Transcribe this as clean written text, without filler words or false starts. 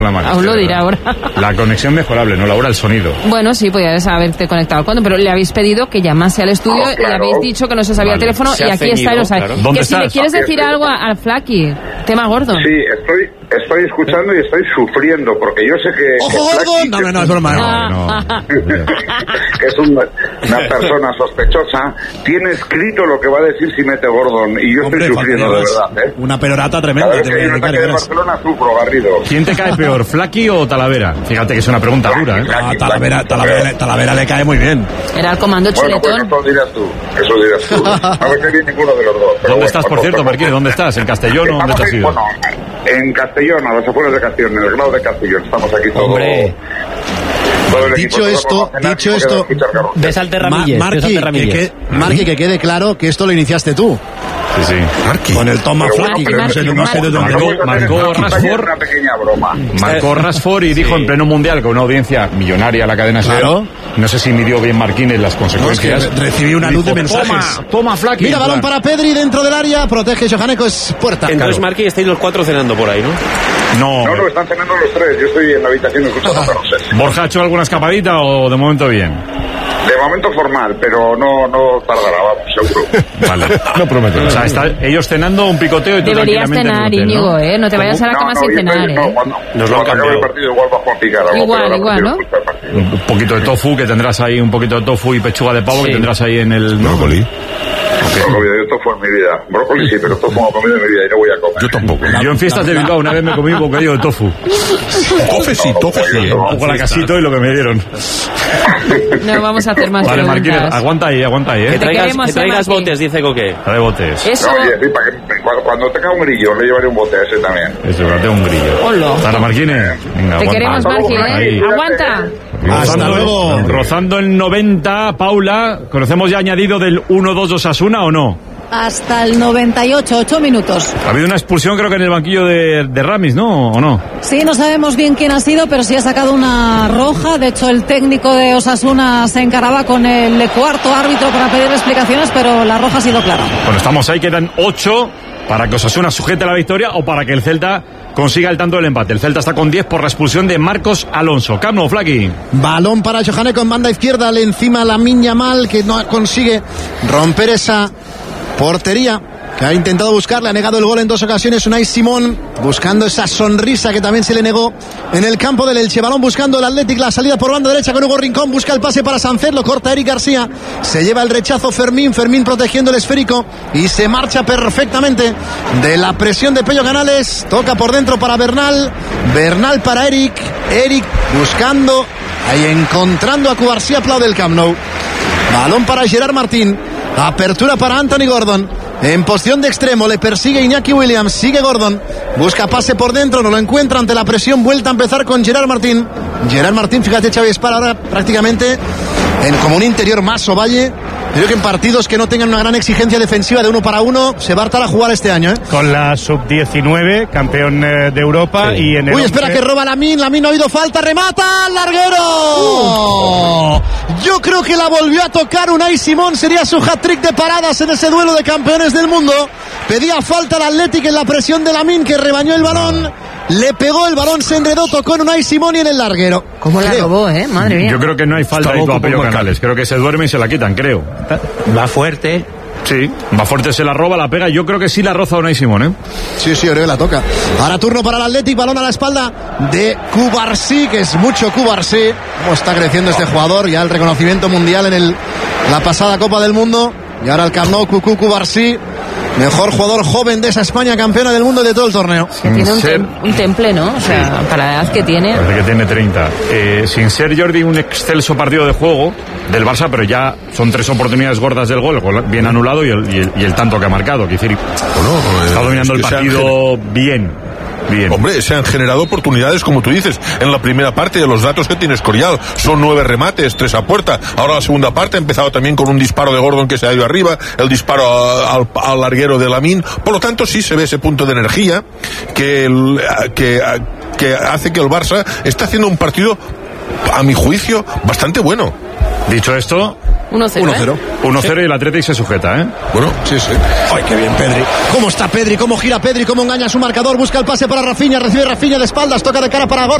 Aún lo dirá ahora. La conexión mejorable, no, Laura, el sonido. Bueno, sí, podías haberte conectado cuando, pero le habéis pedido que llamase al estudio y le habéis dicho que no se sabía el teléfono y aquí está y lo sabe. Claro. Que si le quieres decir algo al Flaky, tema Gordon. Sí, estoy escuchando y estoy sufriendo porque yo sé que... ¡Ojo, Gordon! No, es broma. No. Que es una persona sospechosa, tiene escrito lo que va a decir si mete Gordon y yo estoy sufriendo de verdad, ¿eh? Una perorata tremenda. Cada vez que hay un ataque de Barcelona sufro, Garrido. ¿Quién te cae peor, Flaky o Talavera? Fíjate que es una pregunta dura, ¿eh? Talavera le cae muy bien. Era el comando chuletón. Bueno, eso dirás tú. No me cae bien ninguno de los dos. ¿Dónde estás, por cierto, Marquín? ¿Dónde estás? ¿En Castellón o dónde te has ido? Bueno, en Castellón, a las afueras de Castellón, en el grado de Castellón. Estamos aquí todos. Hombre. Dicho esto, ves al Terramilles. Marqui, que quede claro que esto lo iniciaste tú. Sí. Marqui. Con el Toma Flaky, que no sé de dónde. Marcó Rashford. Una pequeña broma. Marcó Rashford y dijo en pleno mundial con una audiencia millonaria la cadena SER. Claro. No sé si midió bien Marquínez las consecuencias. Es que recibí una luz de mensajes. Toma Flaky. Mira, balón para Pedri dentro del área, protege Johaneko, es puerta. Entonces, Marqui, estáis los cuatro cenando por ahí, ¿no? No, están cenando los tres. Yo estoy en la habitación escuchando Carrusel. ¿Borja ha hecho alguna escapadita o de momento bien? De momento formal, pero no tardará, vamos, seguro. Vale, no prometo. O sea, están ellos cenando un picoteo y tú deberías cenar, Íñigo, ¿eh? No te vayas a la cama sin cenar, ¿eh? Nos lo han cambiado el partido, igual bajo a picar. Igual, ¿no? Un poquito de tofu, que tendrás ahí, un poquito de tofu y pechuga de pavo que tendrás ahí en el... Brócoli. Yo tofu en mi vida. Brócoli sí, pero tofu no he comido en mi vida y no voy a comer. Yo tampoco. Yo en fiestas de Bilbao una vez me comí un bocadillo de tofu. Tofe sí. Un poco la casito y lo que me dieron. No vamos a hacer más vale, preguntas. Marquínez, aguanta ahí, Que traigas botes, dice Coque. Trae botes. Eso. No, sí, para que cuando tenga un grillo le llevaré un bote a ese también. Eso, tengo un grillo. Hola. Para Marquínez. Venga, Te queremos, Marquínez. Aguanta. Hasta luego. Rozando el 90, Paula, ¿conocemos ya añadido del 1-2 de Osasuna o no? Hasta el 98, 8 minutos. Ha habido una expulsión creo que en el banquillo de Ramis, ¿no? ¿O no? Sí, no sabemos bien quién ha sido, pero sí ha sacado una roja. De hecho, el técnico de Osasuna se encaraba con el cuarto árbitro para pedir explicaciones, pero la roja ha sido clara. Bueno, estamos ahí, quedan 8 para que Osasuna sujete la victoria o para que el Celta consiga el tanto del empate. El Celta está con 10 por la expulsión de Marcos Alonso. Camp Nou, Flaky. Balón para Johaneko en banda izquierda, le encima Lamine Yamal, que no consigue romper esa portería que ha intentado buscar, le ha negado el gol en 2 ocasiones Unai Simón, buscando esa sonrisa que también se le negó en el campo del Elche. Balón buscando el Athletic, la salida por banda derecha con Hugo Rincón, busca el pase para Sánchez, lo corta Eric García, se lleva el rechazo Fermín protegiendo el esférico y se marcha perfectamente de la presión de Pello Canales. Toca por dentro para Bernal para Eric buscando, ahí encontrando a Cubarsí, aplaude el Camp Nou. Balón para Gerard Martín, apertura para Anthony Gordon. En posición de extremo le persigue Iñaki Williams, sigue Gordon, busca pase por dentro, no lo encuentra ante la presión, vuelta a empezar con Gerard Martín, fíjate, Xavi Espar ahora prácticamente como un interior más Ovalle. Creo que en partidos que no tengan una gran exigencia defensiva de 1 para 1 se va a hartar a jugar este año, ¿eh? Con la sub-19, campeón de Europa, y en el espera que roba Lamine no ha habido falta, remata al larguero. Yo creo que la volvió a tocar Unai Simón, sería su hat-trick de paradas en ese duelo de campeones del mundo. Pedía falta al Athletic en la presión de Lamine, que rebañó el balón. Le pegó el balón, se enredó, tocó en Unai Simón y en el larguero. ¿Cómo la robó, madre mía? Yo creo que no hay falta ahí a Pello Canales. Creo que se duerme y se la quitan, creo. Va fuerte. Sí, va fuerte, se la roba, la pega. Yo creo que sí la roza Unai Simón, ¿eh? Sí, creo que la toca. Ahora turno para el Athletic, balón a la espalda de Cubarsí, que es mucho Cubarsí. Cómo está creciendo este jugador, ya el reconocimiento mundial en la pasada Copa del Mundo. Y ahora el Camp Nou, Cubarsí, mejor jugador joven de esa España, campeona del mundo de todo el torneo. Que tiene un temple, ¿no? O sea, para la edad que tiene. Parece que tiene 30. Sin ser, Jordi, un excelso partido de juego del Barça, pero ya son 3 oportunidades gordas del gol, bien anulado y el tanto que ha marcado. Quiero decir, está dominando el partido bien. Hombre, se han generado oportunidades, como tú dices, en la primera parte. De los datos que tiene Escorial son 9 remates, 3 a puerta. Ahora la segunda parte ha empezado también con un disparo de Gordon que se ha ido arriba, el disparo al larguero de Lamine. Por lo tanto, sí se ve ese punto de energía que hace que el Barça está haciendo un partido, a mi juicio, bastante bueno. Dicho esto, 1-0. 1-0 y el Athletic se sujeta, ¿eh? Bueno, sí. Ay, qué bien Pedri. ¿Cómo está Pedri? ¿Cómo gira Pedri? ¿Cómo engaña a su marcador? Busca el pase para Rafinha, recibe Rafinha de espaldas, toca de cara para Gordon.